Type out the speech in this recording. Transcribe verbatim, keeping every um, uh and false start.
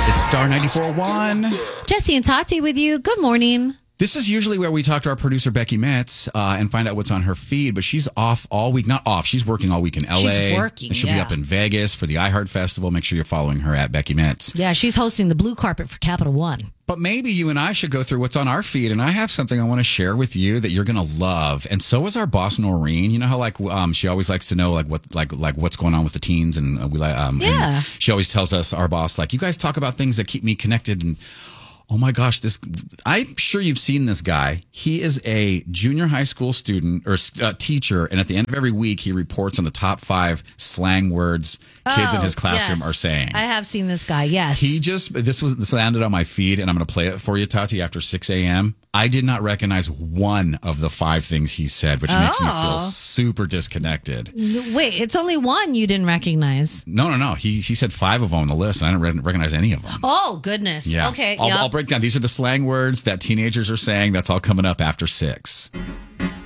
It's Star ninety-four point one. Jesse and Tati with you. Good morning. This is usually where we talk to our producer, Becky Metz, uh, and find out what's on her feed, but she's off all week. Not off. She's working all week in L A. She's working, She'll yeah. be up in Vegas for the iHeart Festival. Make sure you're following her at Becky Metz. Yeah, she's hosting the blue carpet for Capital One. But maybe you and I should go through what's on our feed, and I have something I want to share with you that you're going to love. And so is our boss, Noreen. You know how like um, she always likes to know like what like like what's going on with the teens, and uh, we like um, Yeah. and she always tells us, our boss, like, you guys talk about things that keep me connected. And oh my gosh, this I'm sure you've seen this guy. He is a junior high school student or uh, teacher, and at the end of every week, he reports on the top five slang words kids in Oh, his classroom yes. are saying. I have seen this guy, yes. He just, this was, this landed on my feed, and I'm going to play it for you, Tati, after six a.m. I did not recognize one of the five things he said, which makes me feel Oh. super disconnected. Wait, it's only one you didn't recognize. No, no, no. He he said five of them on the list, and I didn't re- recognize any of them. Oh, goodness. Yeah. Okay, I'll, yep. I'll break down. These are the slang words that teenagers are saying. That's all coming up after six.